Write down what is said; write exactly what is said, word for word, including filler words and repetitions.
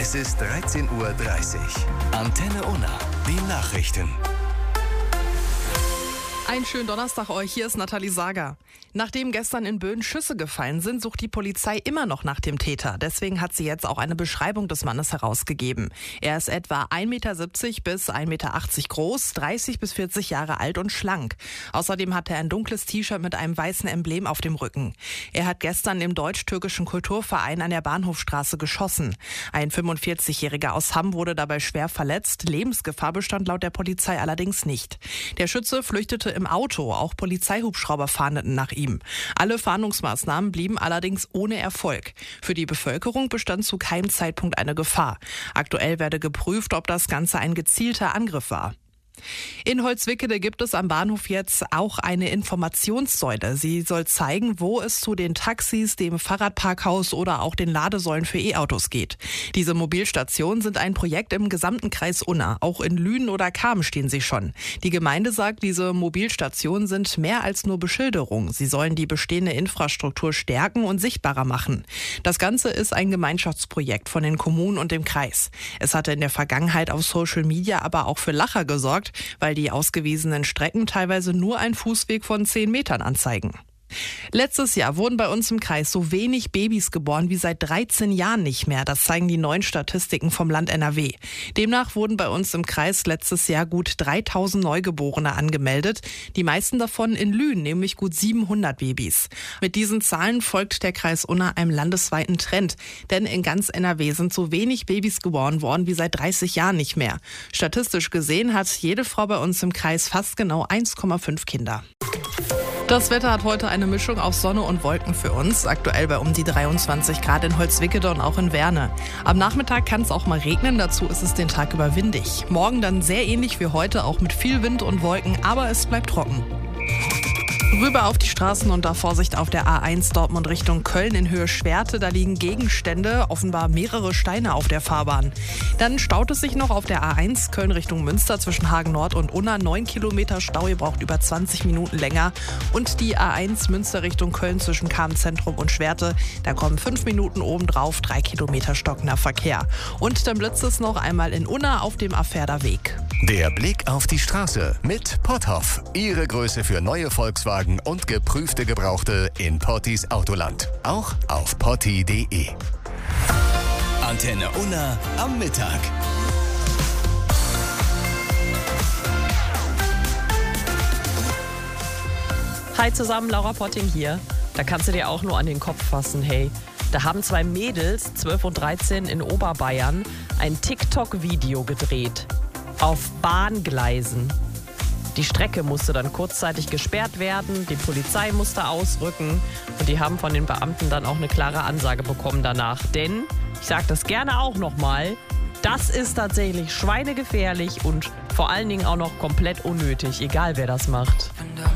Es ist dreizehn Uhr dreißig. Antenne Unna, die Nachrichten. Einen schönen Donnerstag euch, hier ist Nathalie Sager. Nachdem gestern in Böen Schüsse gefallen sind, sucht die Polizei immer noch nach dem Täter. Deswegen hat sie jetzt auch eine Beschreibung des Mannes herausgegeben. Er ist etwa ein Meter siebzig bis ein Meter achtzig groß, dreißig bis vierzig Jahre alt und schlank. Außerdem hat er ein dunkles T-Shirt mit einem weißen Emblem auf dem Rücken. Er hat gestern im deutsch-türkischen Kulturverein an der Bahnhofstraße geschossen. Ein fünfundvierzigjähriger aus Hamm wurde dabei schwer verletzt. Lebensgefahr bestand laut der Polizei allerdings nicht. Der Schütze flüchtete im Auto, auch Polizeihubschrauber fahndeten nach ihm. Alle Fahndungsmaßnahmen blieben allerdings ohne Erfolg. Für die Bevölkerung bestand zu keinem Zeitpunkt eine Gefahr. Aktuell werde geprüft, ob das Ganze ein gezielter Angriff war. In Holzwickede gibt es am Bahnhof jetzt auch eine Informationssäule. Sie soll zeigen, wo es zu den Taxis, dem Fahrradparkhaus oder auch den Ladesäulen für E-Autos geht. Diese Mobilstationen sind ein Projekt im gesamten Kreis Unna. Auch in Lünen oder Cham stehen sie schon. Die Gemeinde sagt, diese Mobilstationen sind mehr als nur Beschilderung. Sie sollen die bestehende Infrastruktur stärken und sichtbarer machen. Das Ganze ist ein Gemeinschaftsprojekt von den Kommunen und dem Kreis. Es hatte in der Vergangenheit auf Social Media aber auch für Lacher gesorgt, weil die ausgewiesenen Strecken teilweise nur einen Fußweg von zehn Metern anzeigen. Letztes Jahr wurden bei uns im Kreis so wenig Babys geboren wie seit dreizehn Jahren nicht mehr. Das zeigen die neuen Statistiken vom Land N R W. Demnach wurden bei uns im Kreis letztes Jahr gut dreitausend Neugeborene angemeldet. Die meisten davon in Lünen, nämlich gut siebenhundert Babys. Mit diesen Zahlen folgt der Kreis Unna einem landesweiten Trend. Denn in ganz N R W sind so wenig Babys geboren worden wie seit dreißig Jahren nicht mehr. Statistisch gesehen hat jede Frau bei uns im Kreis fast genau eins Komma fünf Kinder. Das Wetter hat heute eine Mischung aus Sonne und Wolken für uns. Aktuell bei um die dreiundzwanzig Grad in Holzwickede und auch in Werne. Am Nachmittag kann es auch mal regnen, dazu ist es den Tag über windig. Morgen dann sehr ähnlich wie heute, auch mit viel Wind und Wolken, aber es bleibt trocken. Rüber auf die Straßen und da Vorsicht auf der A eins Dortmund Richtung Köln in Höhe Schwerte. Da liegen Gegenstände, offenbar mehrere Steine auf der Fahrbahn. Dann staut es sich noch auf der A eins Köln Richtung Münster zwischen Hagen Nord und Unna. neun Kilometer Stau, ihr braucht über zwanzig Minuten länger. Und die A eins Münster Richtung Köln zwischen Cham-Zentrum und Schwerte. Da kommen fünf Minuten obendrauf, drei Kilometer stockender Verkehr. Und dann blitzt es noch einmal in Unna auf dem Afferder Weg. Der Blick auf die Straße mit Potthoff. Ihre Größe für neue Volkswagen und geprüfte Gebrauchte in Pottis Autoland. Auch auf potti punkt de. Antenne Unna am Mittag. Hi zusammen, Laura Potting hier. Da kannst du dir auch nur an den Kopf fassen, hey. Da haben zwei Mädels, zwölf und dreizehn, in Oberbayern ein TikTok-Video gedreht. Auf Bahngleisen. Die Strecke musste dann kurzzeitig gesperrt werden, die Polizei musste ausrücken und die haben von den Beamten dann auch eine klare Ansage bekommen danach. Denn, ich sage das gerne auch nochmal, das ist tatsächlich schweinegefährlich und vor allen Dingen auch noch komplett unnötig, egal wer das macht. Wenn der